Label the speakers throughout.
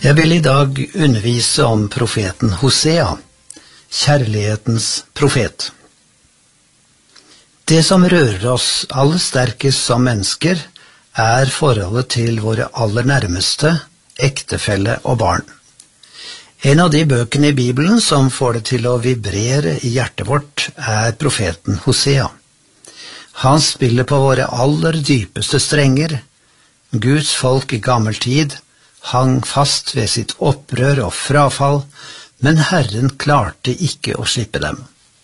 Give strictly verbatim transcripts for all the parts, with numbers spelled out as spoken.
Speaker 1: Jeg vil i dag undervise om profeten Hosea, kjærlighetens profet. Det som rører oss aller sterkest som mennesker, er forholdet til våre aller nærmeste, ektefelle og barn. En av de bøkene i Bibelen som får det til å vibrere i hjertet vårt, er profeten Hosea. Han spiller på våre aller dypeste strenger. Guds folk i gammel tid hang fast ved sitt opprør og frafall, men Herren klarte ikke å slippe dem.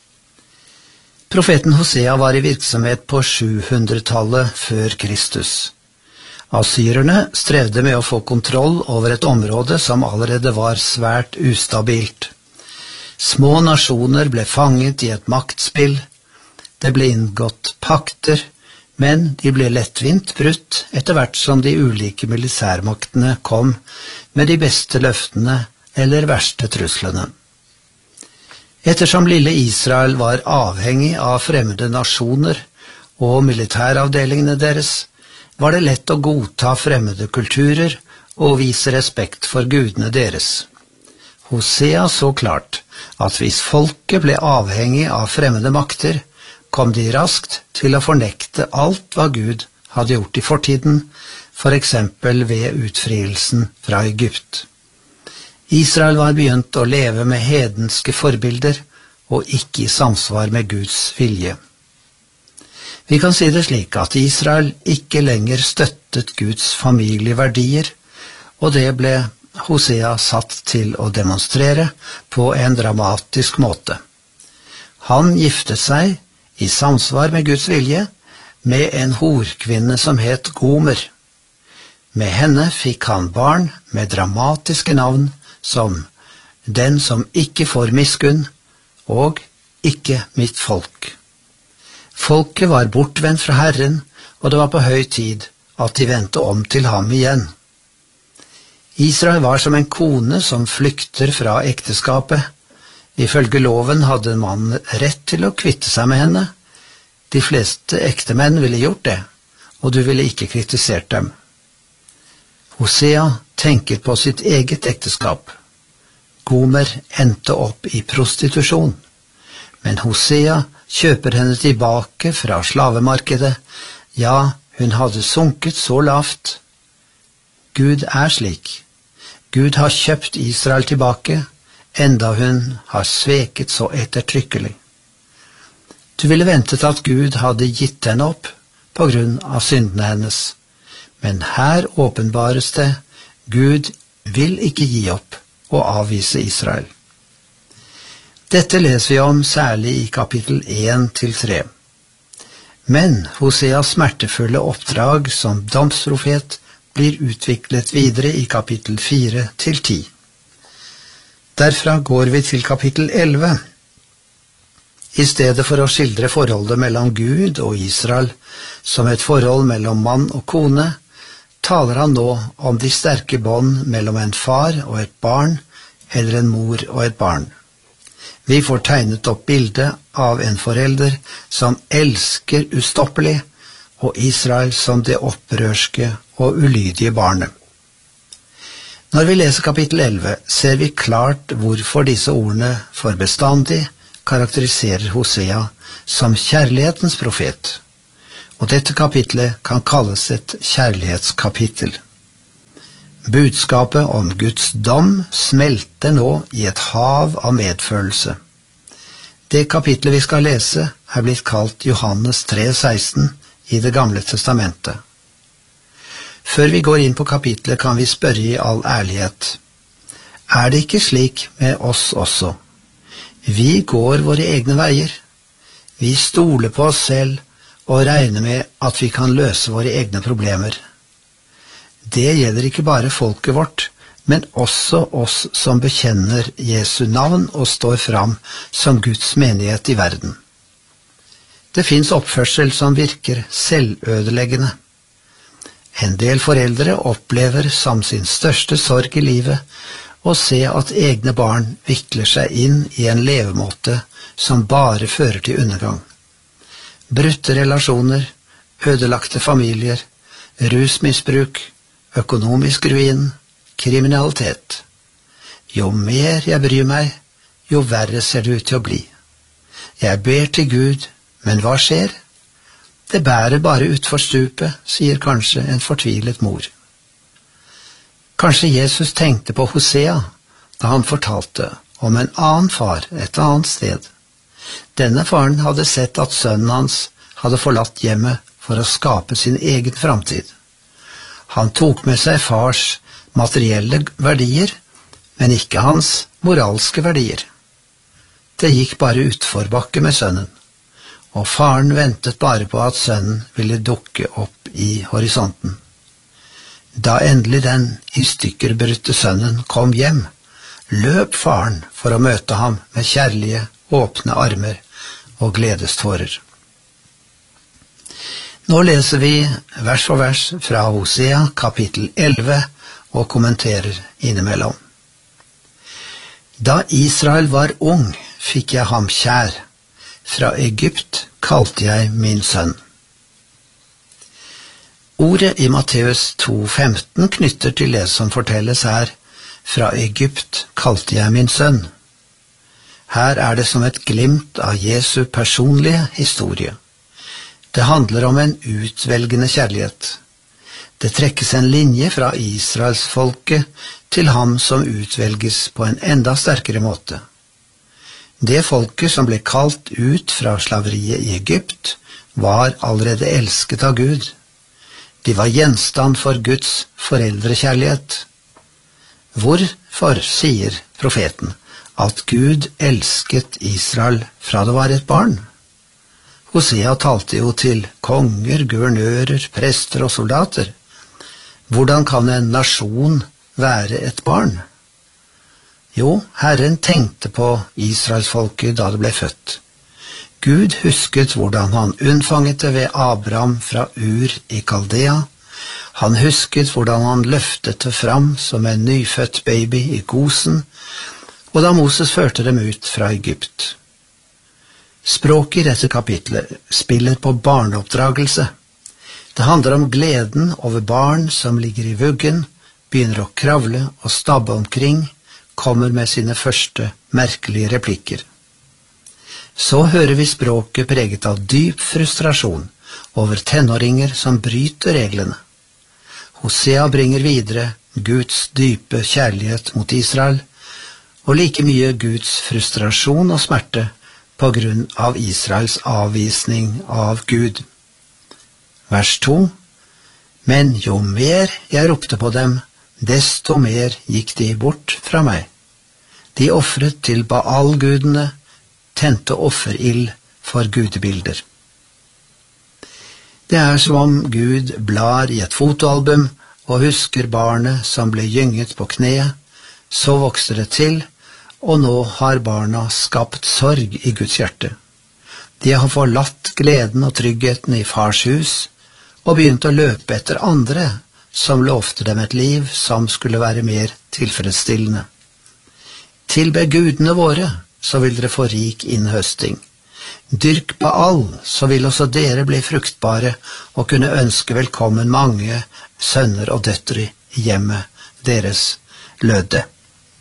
Speaker 1: Profeten Hosea var i virksomhet på sju hundretallet før Kristus. Assyrerne strevde med å få kontroll over et område som allerede var svært ustabilt. Små nasjoner ble fanget i et maktspill. Det ble inngått pakter, men de ble lettvint brutt etter hvert som de ulike militærmaktene kom med de beste løftene eller verste truslene. Ettersom lille Israel var avhengig av fremmede nasjoner og militæravdelingene deres, var det lett å godta fremmede kulturer og vise respekt for gudene deres. Hosea så klart at hvis folket ble avhengig av fremmede makter, kom de raskt til å fornekte alt hva Gud hadde gjort i fortiden, for eksempel ved utfrielsen fra Egypt. Israel var begynt å leve med hedenske forbilder, og ikke i samsvar med Guds vilje. Vi kan si det slik at Israel ikke lenger støttet Guds familieverdier, og det ble Hosea satt til å demonstrere på en dramatisk måte. Han giftet seg i samsvar med Guds vilje med en horkvinne som het Gomer. Med henne fikk han barn med dramatiske navn som Den som ikke får miskunn og Ikke mitt folk. Folket var bortvendt fra Herren, og det var på høy tid at de vendte om til ham igjen. Israel var som en kone som flykter fra ekteskapet. Ifølge loven hadde mannen rett til å kvitte seg med henne. De fleste ektemenn ville gjort det, og du ville ikke kritisert dem. Hosea tenker på sitt eget ekteskap. Gomer endte opp i prostitusjon, men Hosea kjøper henne tilbake fra slavemarkedet. Ja, hun hadde sunket så lavt. Gud er slik. Gud har kjøpt Israel tilbake, enda hun har sveket så ettertrykkelig. Du ville ventet at Gud hadde gitt henne opp på grunn av syndene hennes. Men her åpenbares det, Gud vil ikke gi opp og avvise Israel. Dette leser vi om særlig i kapittel én til tre. Men Hoseas smertefulle oppdrag som domsprofet blir utviklet videre i kapittel fire til ti. Derfra går vi til kapittel elleve. I stedet for å skildre forholdet mellom Gud og Israel som et forhold mellom mann og kone, taler han nå om de sterke bånd mellom en far og et barn, eller en mor og et barn. Vi får tegnet opp bildet av en forelder som elsker ustoppelig, og Israel som det opprørske og ulydige barnet. Når vi leser kapittel elleve, ser vi klart hvorfor disse ordene for bestandig karakteriserer Hosea som kjærlighetens profet, og dette kapitlet kan kalles et kjærlighetskapittel. Budskapet om Guds dom smelter nå i et hav av medfølelse. Det kapitlet vi skal lese er blitt kalt Johannes tre seksten i Det gamle testamentet. Før vi går inn på kapitlet kan vi spørre i all ærlighet. Er det ikke slik med oss også? Vi går våre egne veier. Vi stoler på oss selv og regner med at vi kan løse våre egne problemer. Det gjelder ikke bare folket vårt, men også oss som bekjenner Jesu navn og står fram som Guds menighet i verden. Det finnes oppførsel som virker selvødeleggende. En del foreldre opplever som sin største sorg i livet å se at egne barn vikler seg inn i en levemåte som bare fører til undergang. Brutte relasjoner, ødelagte familier, rusmisbruk, økonomisk ruin, kriminalitet. Jo mer jeg bryr meg, jo verre ser det ut til å bli. Jeg ber til Gud, men hva skjer? Det bærer bare utfor stupet, sier kanskje en fortvilet mor. Kanskje Jesus tenkte på Hosea da han fortalte om en annen far et annet sted. Denne faren hadde sett at sønnen hans hadde forlatt hjemmet for å skape sin egen framtid. Han tok med seg fars materielle verdier, men ikke hans moralske verdier. Det gikk bare utforbakke med sønnen, og faren ventet bare på at sønnen ville dukke opp i horisonten. Da endelig den i stykker brutte sønnen kom hjem, løp faren for å møte ham med kjærlige, åpne armer og gledestårer. Nå leser vi vers for vers fra Hosea kapittel elleve og kommenterer innimellom. Da Israel var ung, fikk jeg ham kjær. Fra Egypt kalte jeg min sønn. Ordet i Matteus to femten knytter til det som fortelles her. Fra Egypt kalte jeg min sønn. Her er det som et glimt av Jesu personlige historie. Det handler om en utvelgende kjærlighet. Det trekkes en linje fra Israelsfolket til ham som utvelges på en enda sterkere måte. Det folket som ble kalt ut fra slaveriet i Egypt, var allerede elsket av Gud. De var gjenstand for Guds foreldrekjærlighet. Hvorfor sier profeten at Gud elsket Israel fra det var et barn? Hosea talte jo til konger, guvernører, prester og soldater. Hvordan kan en nasjon være et barn? Jo, Herren tenkte på Israelsfolket da det ble født. Gud husket hvordan han unnfanget det ved Abraham fra Ur i Kaldea. Han husket hvordan han løftet det fram som en nyfødt baby i Gosen, og da Moses førte dem ut fra Egypt. Språket i dette kapitlet spiller på barneoppdragelse. Det handler om gleden over barn som ligger i vuggen, begynner å kravle og stabbe omkring, kommer med sine første merkelige replikker. Så hører vi språket preget av dyp frustrasjon over tenåringer som bryter reglene. Hosea bringer videre Guds dype kjærlighet mot Israel, og like mye Guds frustrasjon og smerte på grunn av Israels avvisning av Gud. Vers to. Men jo mer jeg ropte på dem, desto mer gikk de bort fra meg. De offret til Baal-gudene, tente offerild for gudebilder. Det er som om Gud blar i et fotoalbum og husker barnet som ble gynget på kneet, så vokste det til, og nå har barna skapt sorg i Guds hjerte. De har forlatt gleden og tryggheten i fars hus, og begynt å løpe etter andre som lovte dem et liv som skulle være mer tilfredsstillende. Tilbe gudene våre, så vil dere få rik innhøsting. Dyrk Baal, så vil også dere bli fruktbare og kunne ønske velkommen mange sønner og døtre i hjemmet deres, lød det.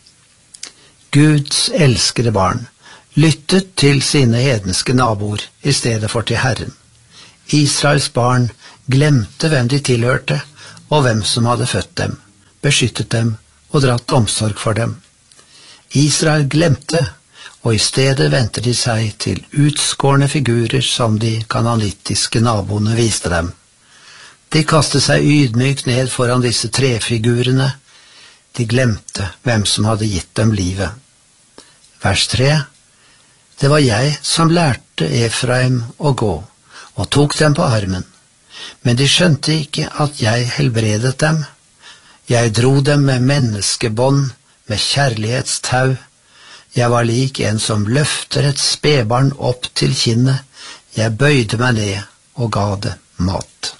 Speaker 1: Guds elskede barn lyttet til sine hedenske naboer i stedet for til Herren. Israels barn glemte hvem de tilhørte, og hvem som hadde født dem, beskyttet dem og dratt omsorg for dem. Israel glemte, og i stedet vendte de seg til utskårne figurer som de kananittiske naboene viste dem. De kastet seg ydmykt ned foran disse trefigurene. De glemte hvem som hadde gitt dem livet. Vers tre. Det var jeg som lærte Efraim å gå, og tok dem på armen. Men de skjønte ikke at jeg helbredet dem. Jeg dro dem med menneskebånd, med kjærlighetstau. Jeg var lik en som løfter et spedbarn opp til kinnet. Jeg bøyde meg ned og ga det mat.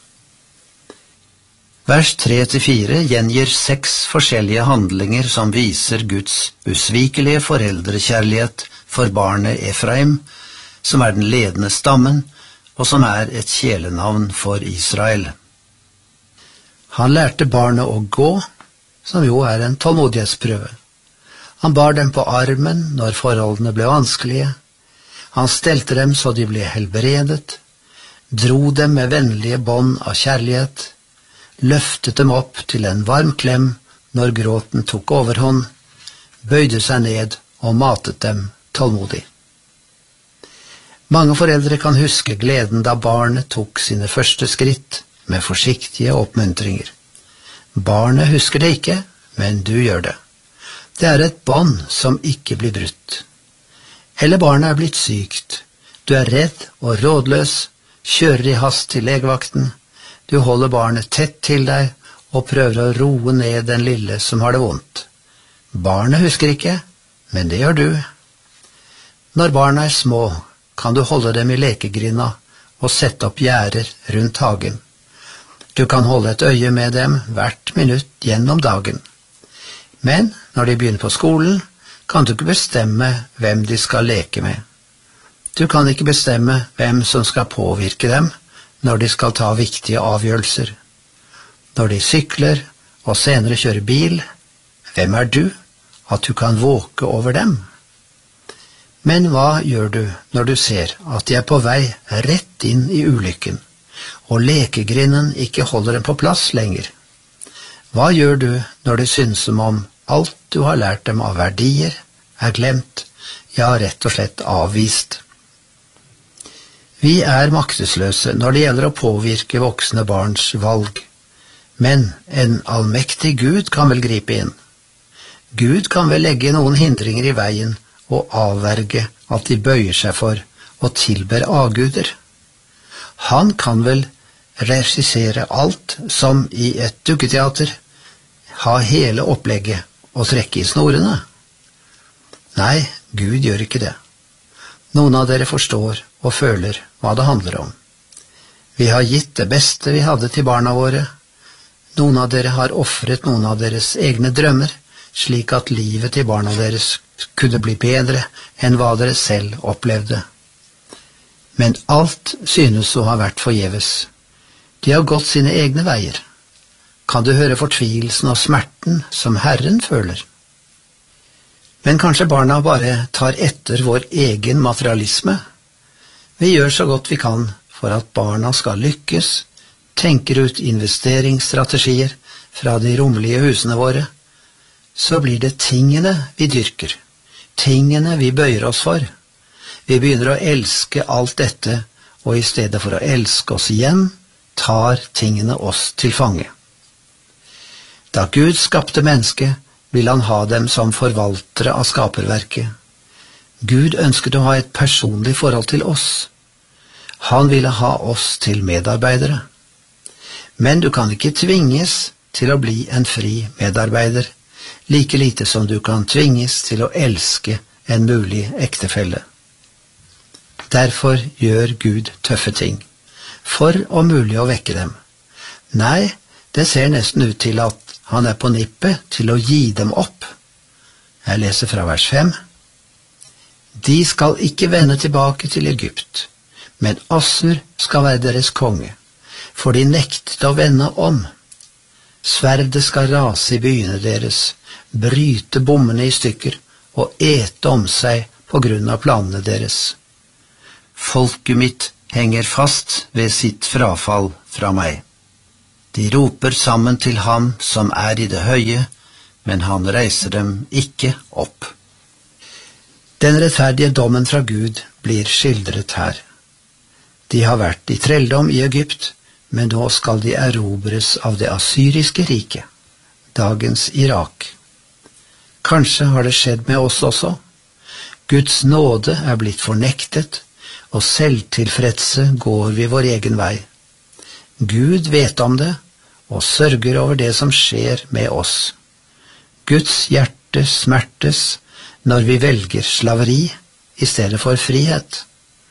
Speaker 1: Vers tre til fire gjengir seks forskjellige handlinger som viser Guds usvikelige foreldrekjærlighet for barnet Efraim, som er den ledende stammen, og som er et kjælenavn for Israel. Han lærte barnet å gå, som jo er en tålmodighetsprøve. Han bar dem på armen når forholdene ble vanskelige. Han stelte dem så de ble helbredet, dro dem med vennlige bånd av kjærlighet, løftet dem opp til en varm klem når gråten tok overhånd, bøyde seg ned og matet dem tålmodig. Mange foreldre kan huske gleden da barnet tok sine første skritt med forsiktige oppmuntringer. Barnet husker det ikke, men du gjør det. Det er et bånd som ikke blir brutt. Eller barnet er blitt sykt. Du er redd og rådløs, kjører i hast til legevakten. Du holder barnet tett til deg og prøver å roe ned den lille som har det vondt. Barnet husker ikke, men det gjør du. Når barna er små, kan du holde dem i lekegrinda og sette opp gjerder rundt hagen. Du kan holde et øye med dem hvert minutt gjennom dagen. Men når de begynner på skolen, kan du ikke bestemme hvem de skal leke med. Du kan ikke bestemme hvem som skal påvirke dem når de skal ta viktige avgjørelser. Når de sykler og senere kjører bil, hvem er du at du kan våke over dem? Men hva gjør du når du ser at de er på vei rett inn i ulykken, og lekegrinden ikke holder dem på plass lenger? Hva gjør du når det synes som om alt du har lært dem av verdier er glemt, ja, rett og slett avvist? Vi er maktesløse når det gjelder å påvirke voksne barns valg, men en allmektig Gud kan vel gripe inn. Gud kan vel legge noen hindringer i veien og avverge at de bøyer seg for og tilber avguder. Han kan vel regissere alt som i et dukketeater, ha hele opplegget og trekke i snorene? Nei, Gud gjør ikke det. Noen av dere forstår og føler hva det handler om. Vi har gitt det beste vi hadde til barna våre. Noen av dere har offret noen av deres egne drømmer, slik at livet til barna deres kunne bli bedre enn hva dere selv opplevde. Men alt synes å ha vært forgjeves. De har gått sine egne veier. Kan du høre fortvilelsen og smerten som Herren føler? Men kanskje barna bare tar etter vår egen materialisme? Vi gjør så godt vi kan for at barna skal lykkes, tenker ut investeringsstrategier fra de rommelige husene våre. Så blir det tingene vi dyrker, tingene vi bøyer oss for. Vi begynner å elske alt dette, og i stedet for å elske oss igjen, tar tingene oss til fange. Da Gud skapte mennesket, ville han ha dem som forvaltere av skaperverket. Gud ønsket å ha et personlig forhold til oss. Han ville ha oss til medarbeidere. Men du kan ikke tvinges til å bli en fri medarbeider, like lite som du kan tvinges til å elske en mulig ektefelle. Derfor gjør Gud tøffe ting, for om mulig å vekke dem. Nei, det ser nesten ut til at han er på nippet til å gi dem opp. Jeg leser fra vers fem. De skal ikke vende tilbake til Egypt, men Assur skal være deres konge, for de nektet å vende om. Sverdet skal rase i byene deres, bryte bommene i stykker og ete om seg på grunn av planene deres. Folket mitt henger fast ved sitt frafall fra meg. De roper sammen til ham som er i det høye, men han reiser dem ikke opp. Den rettferdige dommen fra Gud blir skildret her. De har vært i trelldom i Egypt, men nå skal de erobres av det assyriske riket, dagens Irak. Kanskje har det skjedd med oss også. Guds nåde er blitt fornektet, og selvtilfredse går vi vår egen vei. Gud vet om det, og sørger over det som skjer med oss. Guds hjerte smertes når vi velger slaveri i stedet for frihet.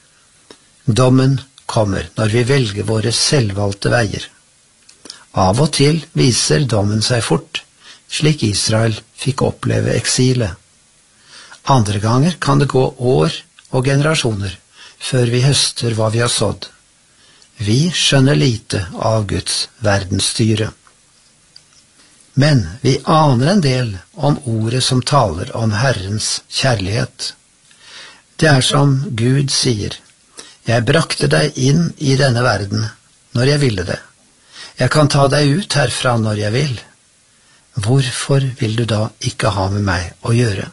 Speaker 1: Dommen kommer når vi velger våre selvvalgte veier. Av og til viser dommen seg fort, slik Israel fikk oppleve eksilet. Andre ganger kan det gå år og generasjoner før vi høster hva vi har sådd. Vi skjønner lite av Guds verdensstyre. Men vi aner en del om ordet som taler om Herrens kjærlighet. Det er som Gud sier, «Jeg brakte deg inn i denne verden når jeg ville det. Jeg kan ta deg ut herfra når jeg vil. Hvorfor vil du da ikke ha med meg å gjøre?»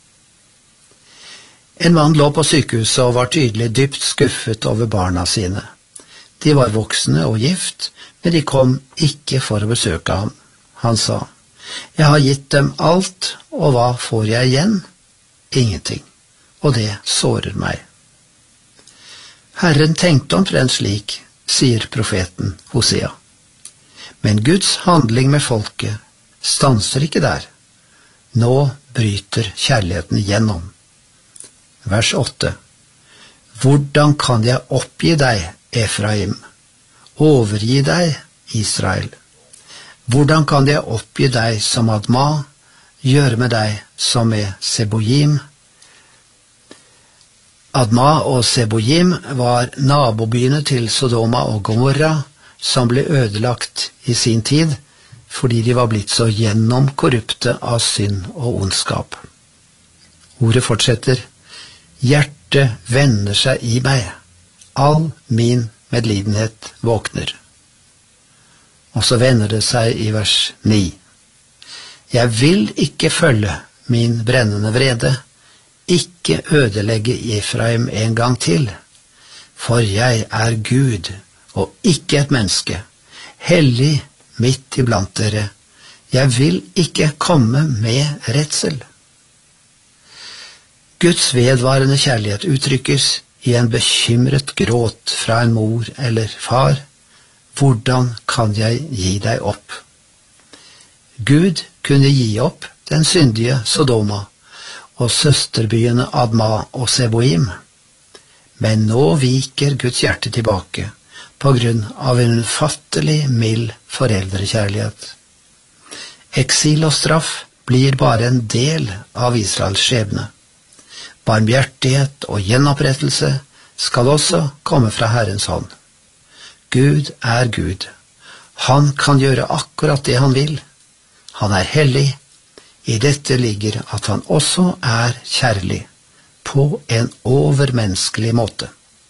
Speaker 1: En mann lå på sykehuset og var tydelig dypt skuffet over barna sine. De var voksne og gift, men de kom ikke for å besøke ham. Han sa, «Jeg har gitt dem alt, og hva får jeg igjen? Ingenting, og det sårer meg.» Herren tenkte omtrent slik, sier profeten Hosea. Men Guds handling med folket stanser ikke der. Nå bryter kjærligheten gjennom. Vers åtte. Hvordan kan jeg oppgi deg, Efraim? Overgi deg, Israel? Hvordan kan jeg oppgi deg som Adma, gjøre med deg som med Seboim? Adma og Seboim var nabobyene til Sodoma og Gomorra, som ble ødelagt i sin tid, fordi de var blitt så gjennomkorrupte av synd og ondskap. Ordet fortsetter, «Hjertet vender seg i meg, all min medlidenhet våkner.» Og så vender det seg i vers ni. «Jeg vil ikke følge min brennende vrede, ikke ødelegge Efraim en gang til, for jeg er Gud og ikke et menneske, hellig midt iblant dere. Jeg vil ikke komme med redsel.» Guds vedvarende kjærlighet uttrykkes i en bekymret gråt fra en mor eller far. Hvordan kan jeg gi deg opp? Gud kunne gi opp den syndige Sodoma og søsterbyene Adma og Seboim. Men nå viker Guds hjerte tilbake på grunn av en ufattelig mild foreldrekjærlighet. Eksil og straff blir bare en del av Israels skjebne. Barmhjertighet og gjenopprettelse skal også komme fra Herrens hånd. Gud er Gud. Han kan gjøre akkurat det han vil. Han er hellig. I dette ligger at han også er kjærlig, på en overmenneskelig måte.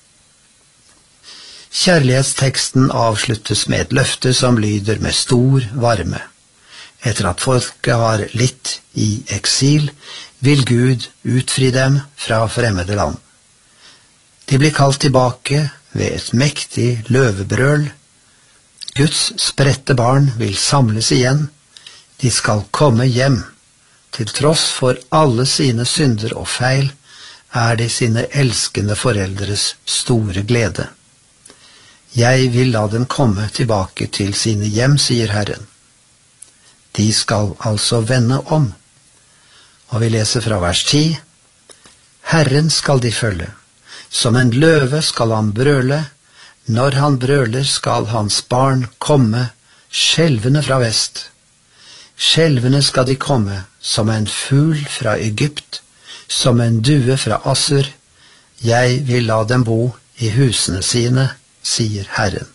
Speaker 1: Kjærlighetsteksten avsluttes med et løfte som lyder med stor varme. Etter at folket har litt i eksil, vil Gud utfri dem fra fremmede land. De blir kalt tilbake ved et mektig løvebrøl. Guds spredte barn vil samles igjen. De skal komme hjem. Til tross for alle sine synder og feil, er de sine elskende foreldres store glede. Jeg vil la dem komme tilbake til sine hjem, sier Herren. De skal altså vende om. Og vi leser fra vers ti. Herren skal de følge. Som en løve skal han brøle. Når han brøler skal hans barn komme, skjelvende fra vest. Skjelvende skal de komme, som en fugl fra Egypt, som en due fra Assur. Jeg vil la dem bo i husene sine, sier Herren.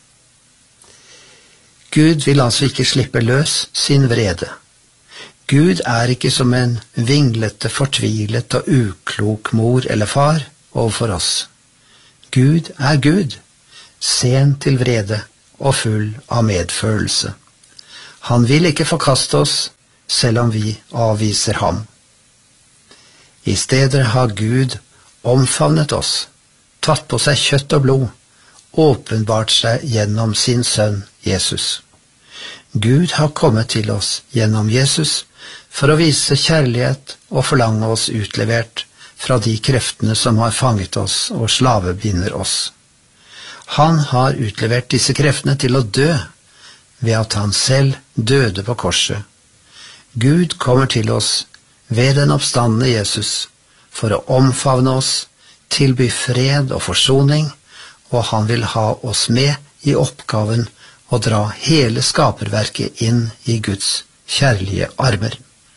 Speaker 1: Gud vil altså ikke slippe løs sin vrede. Gud er ikke som en vinglete, fortvilet og uklok mor eller far overfor oss. Gud er Gud, sen til vrede og full av medfølelse. Han vil ikke forkaste oss, selv om vi avviser ham. I stedet har Gud omfavnet oss, tatt på seg kjøtt og blod, åpenbart seg gjennom sin sønn Jesus. Gud har kommet til oss gjennom Jesus for å vise kjærlighet og forlange oss utlevert fra de kreftene som har fanget oss og slavebinder oss. Han har utlevert disse kreftene til å dø ved at han selv døde på korset. Gud kommer til oss ved den oppstandende Jesus for å omfavne oss, tilby fred og forsoning, og han vil ha oss med i oppgaven å dra hele skaperverket inn i Guds kjærlige armer.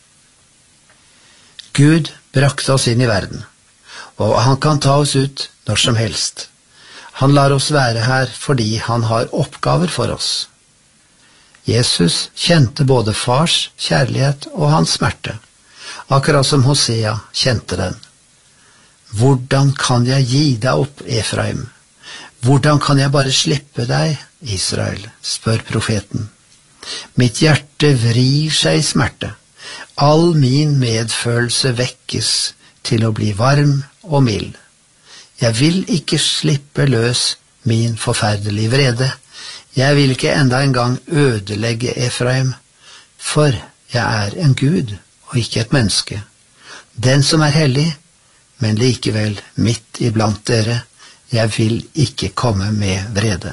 Speaker 1: Gud brakte oss inn i verden, og han kan ta oss ut når som helst. Han lar oss være her fordi han har oppgaver for oss. Jesus kjente både fars kjærlighet og hans smerte, akkurat som Hosea kjente den. Hvordan kan jeg gi deg opp, Efraim? Hvordan kan jeg bare slippe deg, Israel? Spør profeten. Mitt hjerte vrir seg i smerte. All min medfølelse vekkes til å bli varm og mild. Jeg vil ikke slippe løs min forferdelige vrede. Jeg vil ikke enda en gang ødelegge Efraim, for jeg er en Gud og ikke et menneske. Den som er hellig, men likevel midt iblant dere, jeg vil ikke komme med vrede.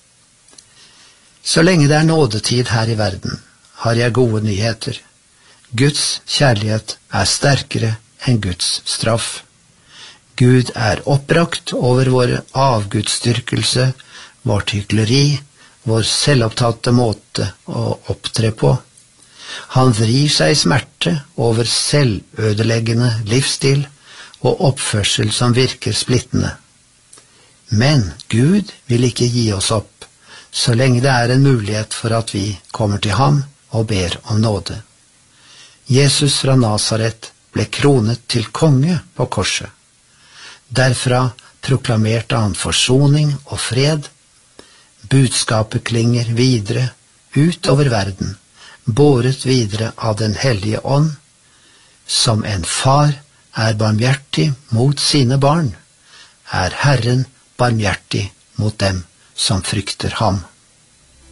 Speaker 1: Så lenge det er nådetid her i verden, har jeg gode nyheter. Guds kjærlighet er sterkere enn Guds straff. Gud er oppbrakt over vår avgudsdyrkelse, vårt hykleri, vår selvopptatte måte å opptre på. Han vrir seg i smerte over selvødeleggende livsstil og oppførsel som virker splittende. Men Gud vil ikke gi oss opp, så lenge det er en mulighet for at vi kommer til ham og ber om nåde. Jesus fra Nazaret ble kronet til konge på korset. Derfra proklamerte han forsoning og fred. Budskapet klinger videre utover verden, båret videre av den hellige ånd. Som en far er barmhjertig mot sine barn, er Herren barmhjertig mot dem som frykter ham.